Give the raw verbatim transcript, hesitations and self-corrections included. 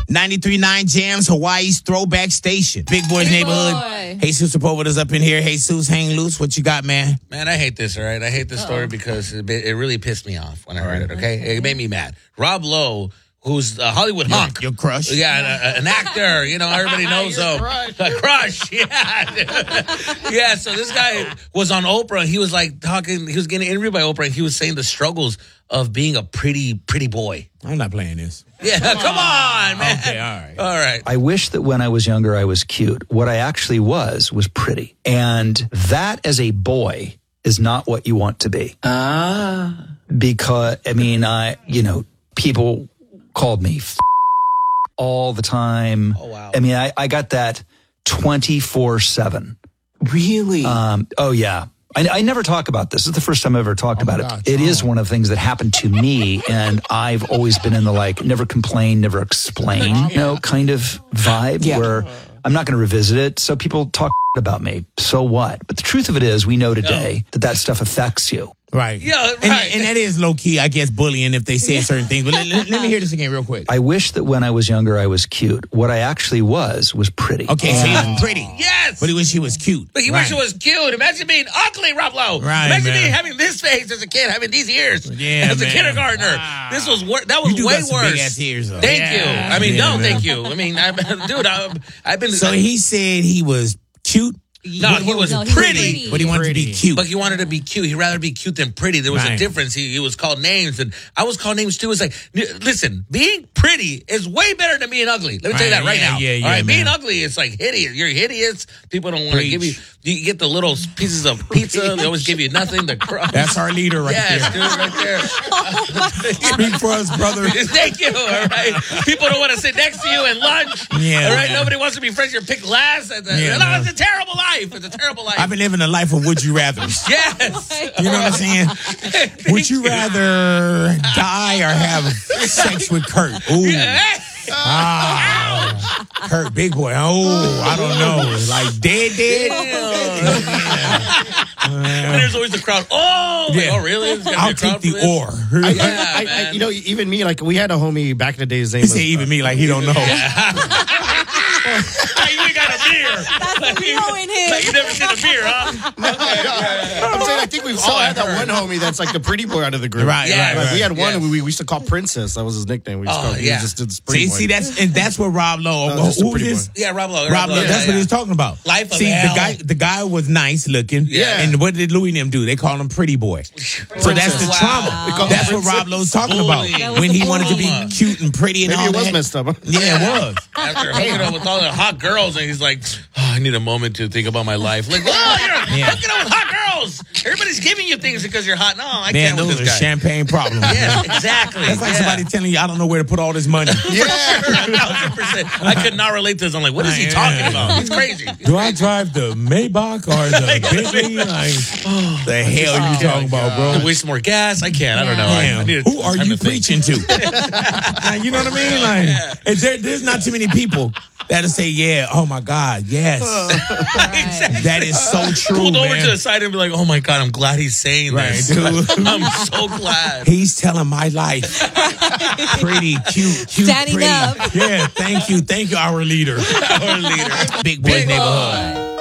ninety-three point nine Jams, Hawaii's throwback station. Big Boy's Big Neighborhood. Boy. Jesus Sepulveda's up in here. Jesus, hang loose. What you got, man? Man, I hate this, all right? I hate this Uh-oh. story because it, it really pissed me off when I heard it, okay? It made me mad. Rob Lowe, who's a Hollywood Your, hunk. your crush? Yeah, an, an actor. You know, everybody knows him. crush. A crush, yeah. Yeah, so this guy was on Oprah. He was like talking, he was getting interviewed by Oprah, and he was saying the struggles of being a pretty, pretty boy. I'm not playing this. Yeah, come on, man. Okay, all right. All right. I wish that when I was younger, I was cute. What I actually was, was pretty. And that as a boy is not what you want to be. Ah. Because, I mean, I, you know, people called me f- all the time. Oh, wow. I mean, I, I got that twenty-four seven. Really? Um, oh, yeah. I, I never talk about this. This is the first time I've ever talked Oh about my it. God, It is Tom. one of the things that happened to me, and I've always been in the like never complain, never explain, you know, kind of vibe Yeah. where I'm not going to revisit it. So people talk about me. So what? But the truth of it is, we know today that that stuff affects you. Right. Yeah, And, right. and that is low key, I guess, bullying if they say certain things. But let, let- let me hear this again real quick. I wish that when I was younger, I was cute. What I actually was was pretty. Okay, so he And was pretty. Yes. But he wish he was cute. But he Right. wish it was cute. Imagine being ugly, Rob Lowe. Right, Imagine man. me having this face as a kid, having these ears Yeah, as a man. kindergartner. Wow. This was wor- that was You do way got some worse. big-ass ears, though. Thank Yeah. you. I mean, Yeah, no, man. thank you. I mean, I, dude, I, I've been. So he said he was cute, no, he was No, he was pretty. pretty. but he wanted to be cute. But he wanted to be cute. He'd rather be cute than pretty. There was a Right. difference. He, he was called names, and I was called names too. It's like, n- listen, being pretty is way better than being ugly. Let me tell you Right, that right yeah, now. yeah, yeah, All right, being man. ugly is like hideous. You're hideous. People don't want to Preach. give you. You get the little pieces of pizza. They always give you nothing. The crust. That's our leader right yes, there. dude, right there. Speak for us, brother. Thank you. All right. People don't want to sit next to you at lunch. Yeah, All right. man. Nobody wants to be friends. You're picked last. And, uh, Yeah, no, man. it's a terrible life. It's a terrible life. I've been living a life of would you rathers. yes. You know what I'm saying? Would you rather die or have sex with Kurt? Ooh. Ah, Kurt, big boy. Oh, I don't know. Like dead, dead. And there's always the crowd. Oh, like, Yeah. oh really? There's gotta be I'll a crowd take the for this? or. I, Yeah, I, I, man. you know, even me, like we had a homie back in the day. His name He was said even me like he don't know. Hey, you ain't got a beer. That's Leo in him. Like you never seen a beer, huh? I'm saying I think we've all Oh, I had that heard. one homie that's like the pretty boy out of the group. Right, Yeah, right, Like, right. we had one Yes. who we, we used to call Princess. That was his nickname. We used to Oh, call, he yeah. was just this pretty See, boy. see, that's and that's what Rob Lowe. No, that's who a was pretty this? boy. Yeah, Rob Lowe. Rob Lowe. yeah, That's yeah. what he was talking about. Life of See, hell. the guy, the guy was nice looking. Yeah. And what did Louis and them do? They call him pretty boy. So that's the Wow. trauma. They call him That's what princess. Rob Lowe's talking Bullying. about. That was When the he wanted to be trauma. cute and pretty and Maybe all it was that. messed up. Huh? Yeah, it was. After hooking up with all the hot girls, and he's like, oh, I need a moment to think about my life. Like, oh, you're Yeah. hooking up with hot girls. Everybody's giving you things because you're hot. No, I Man, can't with those this are guy. champagne problems. Yes, exactly. That's like yeah. somebody telling you, I don't know where to put all this money. Sure, a thousand percent. I could not relate to this. I'm like, what is he Yeah. talking about? He's crazy. Do I drive the Maybach or the Bentley? Like, the hell are you talking about, To bro? waste more gas? I can't. I don't know. I, I Damn, need to- who are time you to think. preaching to? Like, you know what I mean? Like, is there, there's not too many people that'll say, yeah, oh my God, yes. Exactly. That is so true, Pulled over man. to the side and be like, oh my God, I'm glad he's saying Right, this. dude. I'm so glad. He's telling my life. Pretty, cute, cute, Standing pretty. up. Yeah, thank you. Thank you, our leader. Our leader. Big Boy's Big Neighborhood. Boy.